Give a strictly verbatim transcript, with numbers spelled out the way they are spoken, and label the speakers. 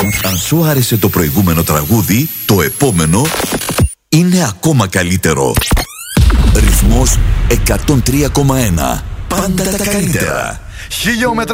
Speaker 1: Αν σου άρεσε το προηγούμενο τραγούδι, το επόμενο είναι ακόμα καλύτερο. Ρυθμός εκατόν τρία κόμμα ένα. Πάντα τα καλύτερα.
Speaker 2: Χιλιόμετρα